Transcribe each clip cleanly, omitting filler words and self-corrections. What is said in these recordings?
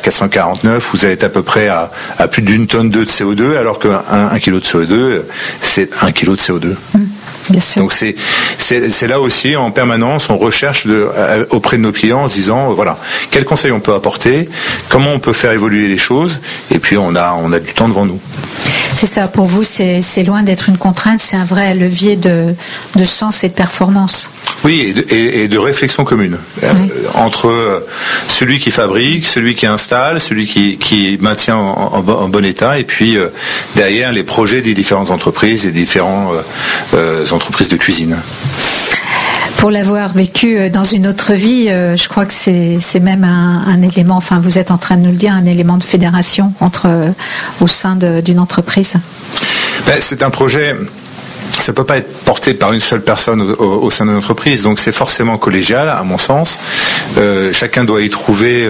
449, vous allez être à peu près à plus d'1 tonne de CO2, alors qu'un kilo de CO2, c'est 1 kilo de CO2. Bien sûr. Donc c'est là aussi, en permanence, on recherche auprès de nos clients en se disant, voilà, quels conseils on peut apporter, comment on peut faire évoluer les choses, et puis on a du temps devant nous. C'est ça, pour vous, c'est loin d'être une contrainte, c'est un vrai levier de sens et de performance. Oui, et de réflexion commune entre celui qui fabrique, celui qui installe, celui qui maintient en bon état, et puis derrière les projets des différentes entreprises et différentes entreprises de cuisine. Pour l'avoir vécu dans une autre vie, je crois que c'est même un élément, enfin vous êtes en train de nous le dire, un élément de fédération au sein d'une entreprise. C'est un projet. Ça peut pas être porté par une seule personne au sein de l'entreprise, donc c'est forcément collégial, à mon sens. Chacun doit y trouver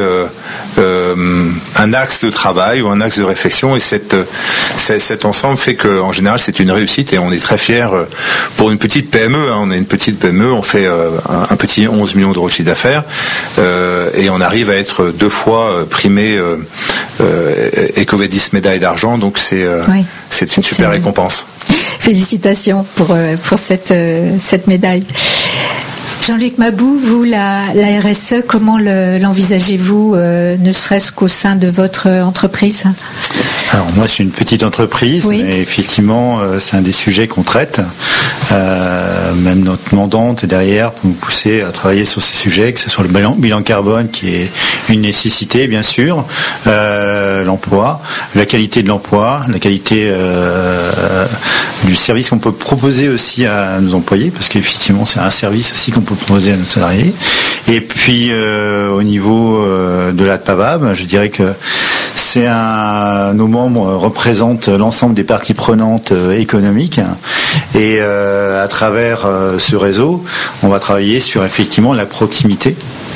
un axe de travail ou un axe de réflexion, et cet ensemble fait que, en général, c'est une réussite, et on est très fiers pour une petite PME. On est une petite PME, on fait un petit 11 millions d'euros de chiffre d'affaires, et on arrive à être 2 fois primé Ecovadis médaille d'argent, donc c'est une super récompense. Félicitations pour cette médaille. Jean-Luc Mabou, vous, la RSE, comment l'envisagez-vous, ne serait-ce qu'au sein de votre entreprise ? Alors moi, c'est une petite entreprise, mais effectivement, c'est un des sujets qu'on traite. Même notre mandante est derrière pour nous pousser à travailler sur ces sujets, que ce soit le bilan carbone qui est une nécessité, bien sûr, l'emploi, la qualité de l'emploi, la qualité du service qu'on peut proposer aussi à nos employés, parce qu'effectivement, c'est un service aussi qu'on peut proposer à nos salariés. Et puis, au niveau de l'ADPAVAB, je dirais que nos membres représentent l'ensemble des parties prenantes économiques, et à travers ce réseau, on va travailler sur effectivement la proximité,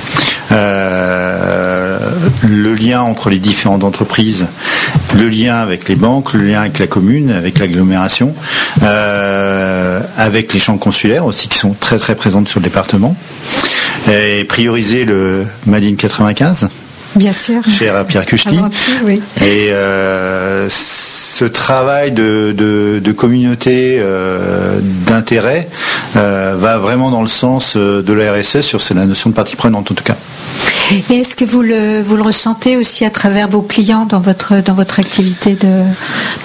le lien entre les différentes entreprises, le lien avec les banques, le lien avec la commune, avec l'agglomération, avec les chambres consulaires aussi qui sont très très présentes sur le département, et prioriser le Made in 95. Bien sûr. Cher Pierre Kuchli. Oui. Et ce travail de communauté, d'intérêt, va vraiment dans le sens de la RSE sur la notion de partie prenante en tout cas. Et est-ce que vous le ressentez aussi à travers vos clients dans votre activité d'assurance ?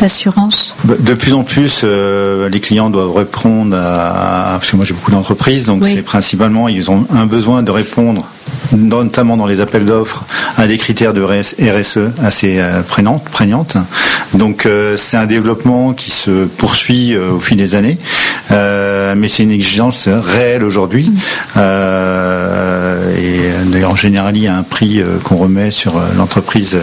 De plus en plus, les clients doivent répondre parce que moi j'ai beaucoup d'entreprises, donc c'est principalement, ils ont un besoin de répondre, notamment dans les appels d'offres, à des critères de RSE assez prégnantes. Donc c'est un développement qui se poursuit au fil des années, mais c'est une exigence réelle aujourd'hui. Et d'ailleurs en général il y a un prix qu'on remet sur l'entreprise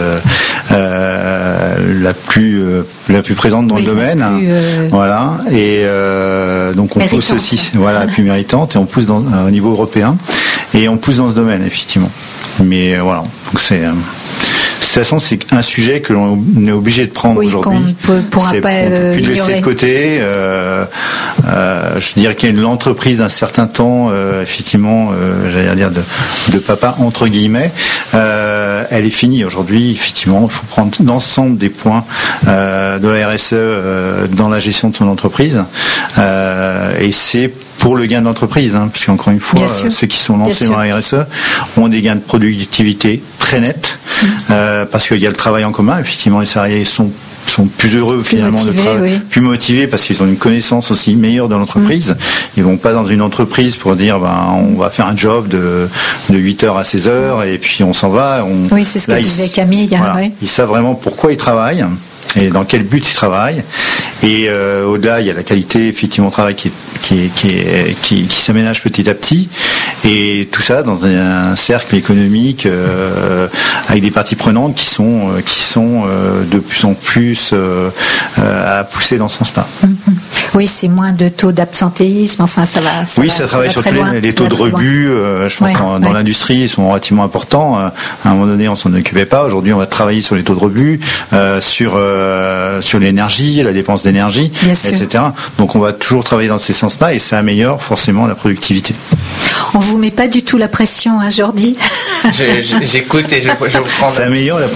la plus présente dans le domaine, voilà, et donc on pousse aussi, la plus méritante, et on pousse au niveau européen, et on pousse dans ce domaine effectivement. Mais voilà, donc c'est de toute façon, c'est un sujet que l'on est obligé de prendre aujourd'hui. On ne pourra pas plus le laisser de côté. Je dirais qu'il y a l'entreprise d'un certain temps, effectivement, j'allais dire de papa entre guillemets. Elle est finie aujourd'hui. Effectivement, il faut prendre l'ensemble des points de la RSE dans la gestion de son entreprise, et c'est pour le gain de l'entreprise, parce qu'encore une fois, ceux qui sont lancés dans la RSE ont des gains de productivité très nets, parce qu'il y a le travail en commun. Effectivement, les salariés sont plus heureux finalement de travailler, plus motivés, parce qu'ils ont une connaissance aussi meilleure de l'entreprise. Ils vont pas dans une entreprise pour dire on va faire un job de 8h à 16h et puis on s'en va. C'est ce que disait Camille. Ils savent vraiment pourquoi ils travaillent et dans quel but ils travaillent. Et au-delà, il y a la qualité effectivement au travail qui s'aménage petit à petit, et tout ça dans un cercle économique avec des parties prenantes qui sont de plus en plus à pousser dans ce sens-là. Oui, c'est moins de taux d'absentéisme. Enfin, ça va. Ça travaille sur les taux de rebut. Je pense que dans l'industrie, ils sont relativement importants. À un moment donné, on s'en occupait pas. Aujourd'hui, on va travailler sur les taux de rebut, sur l'énergie, la dépense d'énergie, etc. Donc, on va toujours travailler dans ces sens-là, et ça améliore forcément la productivité. On vous met pas du tout la pression, Jordi. J'écoute et je prends. Ça améliore la